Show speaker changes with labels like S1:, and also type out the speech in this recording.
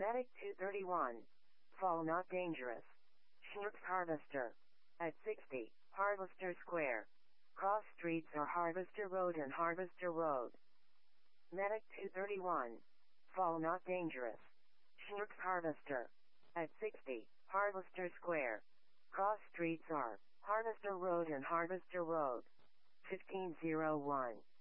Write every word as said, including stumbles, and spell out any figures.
S1: Medic two thirty-one. Fall not dangerous. Schnucks Harvester. At sixty, Harvester Square. Cross streets are Harvester Road and Harvester Road. Medic two thirty-one. Fall not dangerous. Schnucks Harvester. At sixty, Harvester Square. Cross streets are Harvester Road and Harvester Road. fifteen oh one.